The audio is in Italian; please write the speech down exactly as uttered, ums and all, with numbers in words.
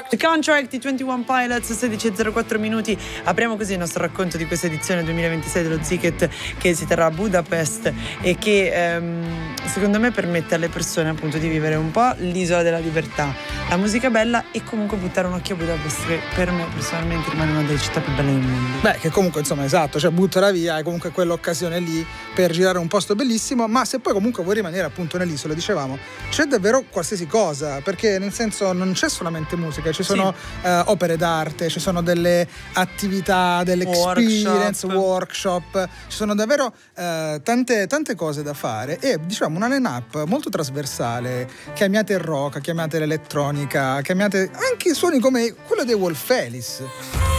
The Contract, i ventuno Pilots, sedici e zero quattro minuti. Apriamo così il nostro racconto di questa edizione duemilaventisei dello Ziket, che si terrà a Budapest e che ehm, secondo me permette alle persone appunto di vivere un po' l'isola della libertà, la musica bella e comunque buttare un occhio a Budapest, che per me personalmente rimane una delle città più belle del mondo. Beh, che comunque insomma esatto, cioè buttala via, è comunque quell'occasione lì per girare un posto bellissimo, ma se poi comunque vuoi rimanere appunto nell'isola, dicevamo, c'è davvero qualsiasi cosa, perché nel senso non c'è solamente musica, ci sono sì. uh, opere d'arte, ci sono delle attività, delle experience, workshop, workshop ci sono davvero uh, tante, tante cose da fare e diciamo una line-up molto trasversale, chiamiate il rock, chiamiate l'elettronica, chiamiate anche suoni come quello dei Wolf Alice.